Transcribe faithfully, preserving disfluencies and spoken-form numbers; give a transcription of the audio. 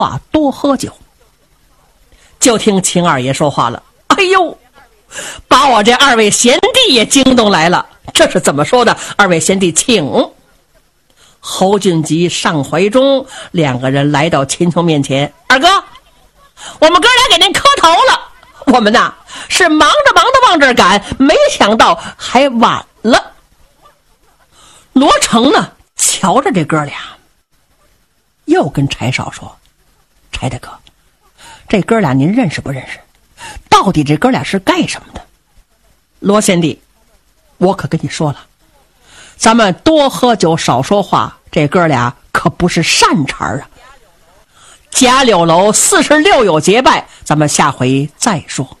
话多喝酒。就听秦二爷说话了：哎呦，把我这二位贤弟也惊动来了，这是怎么说的？二位贤弟请。侯俊吉、尚怀忠两个人来到秦琼面前：二哥，我们哥俩给您磕头了，我们呐是忙着忙着往这儿赶，没想到还晚了。罗成呢瞧着这哥俩，又跟柴少说：柴大哥，这哥俩您认识不认识？到底这哥俩是干什么的？罗贤弟，我可跟你说了，咱们多喝酒少说话，这哥俩可不是善茬啊。贾柳楼四十六友结拜，咱们下回再说。